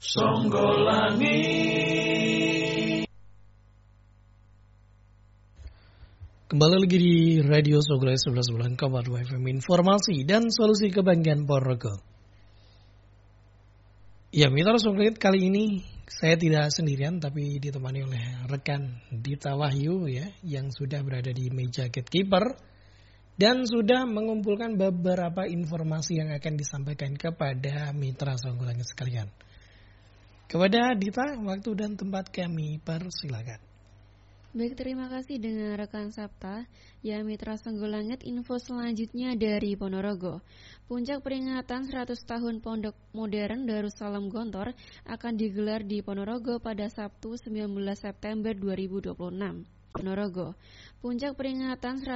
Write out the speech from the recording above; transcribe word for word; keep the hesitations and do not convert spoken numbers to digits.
Songgolangit. Kembali lagi di Radio Songgolangit sebelas bulan Kabar dua F M, informasi dan solusi kebanggaan Ponorogo. Ya, Mitra Songgolangit kali ini saya tidak sendirian, tapi ditemani oleh rekan Dita Wahyu ya, yang sudah berada di meja gatekeeper dan sudah mengumpulkan beberapa informasi yang akan disampaikan kepada Mitra Songgolangit sekalian. Kepada Dita, waktu dan tempat kami persilakan. Baik, terima kasih dengan rekan Sabta. Ya, Mitra Songgolangit, info selanjutnya dari Ponorogo. Puncak peringatan seratus tahun Pondok Modern Darussalam Gontor akan digelar di Ponorogo pada Sabtu sembilan belas September dua ribu dua puluh enam. Ponorogo. Puncak peringatan